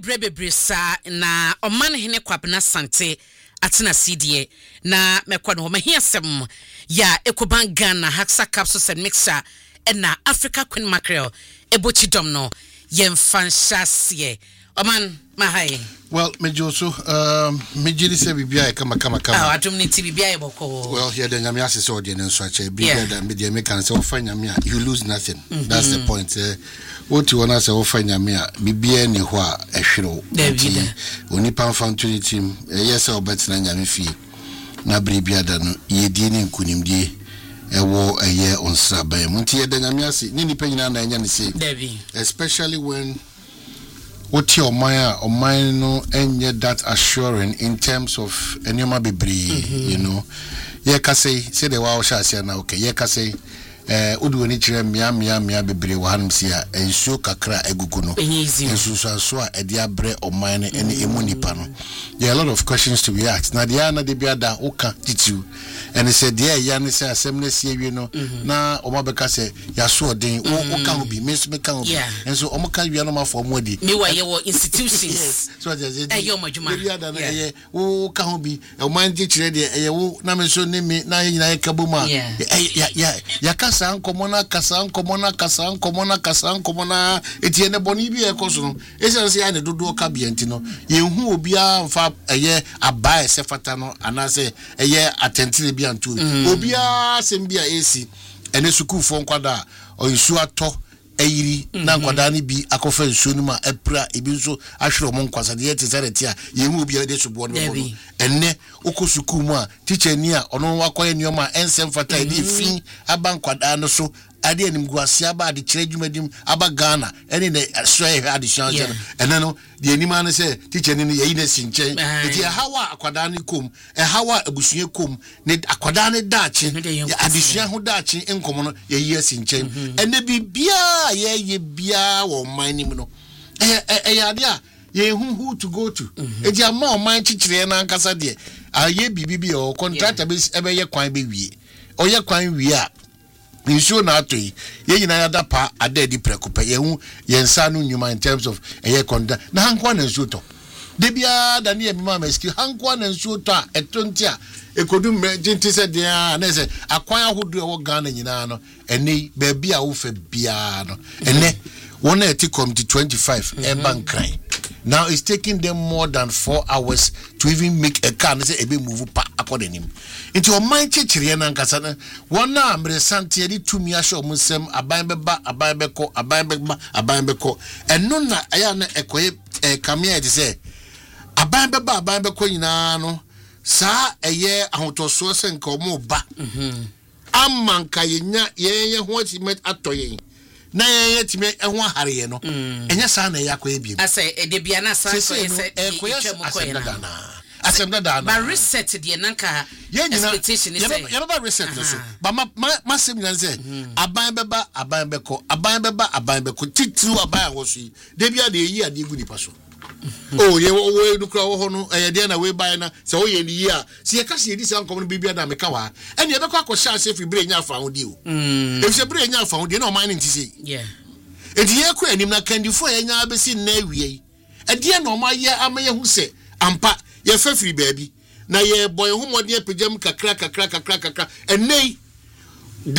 Brebebrisa na oman hene kwabena sante atena sidie na mekwa no mahiasem ya ekoban Ghana Haxa capsules and mixer na Africa Queen Mackerel ebochidom no yemfanshase oman mahai. Well, mejoso mejiri se bibia kama adum ni ti bibia eboko. Well, here the nyamia se so de nso ache bibia da media me kan se wo fa nyamia you lose nothing. That's the point. What you wanna say wo fa nyamia bibia ni ho a ehwero. Oni pan fan team yes e obetina nyame fie. Na bibia da no yedi ni nkunimdie ewo eye onsa ba munti ye da nyamia se ni nipa nyina na enya ne se. Especially when what your Maya or mine no and yet that assuring in terms of enyoma bebre, you know. Ye ka say the wow shall say na okay. Ye ka say udu ni chire mia bebre wa hanum sia enso kakra egugu no. Enso so a edia bre o mine any emunipa no. There are a lot of questions to be asked. Na dia na de bia da oka titu. And he said yeah ya ni say assemness ye no na o ma beka say ya so den o ka obi me so me ka obi. And so o mo ka wi no ma for modi. Me wa ye wo institutions. So just say e yo majuma. Bia da na ye o ka obi o man di chire de ye wo na me so ne me na ye nyina ye ka boma. Ya kasa nkomo na etie ne boni bi e koso no. E say ya ne dodo ka bianti no. Ye hu obi a mfa eye abae se fata no anase eye atentire bi antu obi a sembia esi ene sukufo nkwada o nsu ato ayiri na nkwada ne bi akofa nsu no ma epra ebi nso ahwere mo nkwasa de yete sereti a ye hu obi a de subo no no enne okosuku mu a teacher ni a ono wakoye nioma ensem fata e di fin aba nkwada no so ade anim guase aba ade kire dwumadim aba Ghana ene ne soye ade chance ene no de anima no se teacher ni ye ina sinchen eti hawa akwada ne kom hawa abusue kom ne akwada ne daachi adesua ho daachi enkomo no ye ye sinchen ene bibia ye bia wo man nim no ade a ye who to go to eti ama o man chichire na nkasa de aye bibi o contractor be ebe ye kwan be wie o ye kwan wie a Insure na atoi ye nyina ya da pa adedi prekope ye hu ye nsa no nyuma in terms of eye konda na hankwa na nsuo to de bia da ne ye mama meski hankwa na nsuo to a etonti a ekodum me jinti se de a na se akwan ahodo e wo Ghana nyina no ene ba bia wo fa bia no ene wona eti committee 25 e bankran. Now it's taking them more than 4 hours to even make a car and say ebe move pa according him. Into your mind chichiri na nkasa na wona amre sante edi tumi ahwe omusem aban beko eno na aya na ekoye kamia edi say aban beko nyina no sa eye ahotoso se nka omo ba amanka yenya ye ho atimet atoyen na ye time ehwo hareye no enya sa na ya kwa ebiem ase edebia na sa so ese asemda da ba reset de nanka expectation is say ya ba reset so ba masem nyan say aban beko titru aban wo so debia de yi ade gu nipa so oh ye wo nukra wo ho no de na we buy na se wo ye ni yi a se ye ka se di se ankom no bibia da meka wa ene ye beko akosha se fi bre nya afa ho di o e se bre nya afa ho di na o man nti se edi ye ko anim na kandifo ye nya abesi na awie e de na o ma ye amaye hu se ampa ye fa firi baabi na ye boy hu modie pejam kakra enei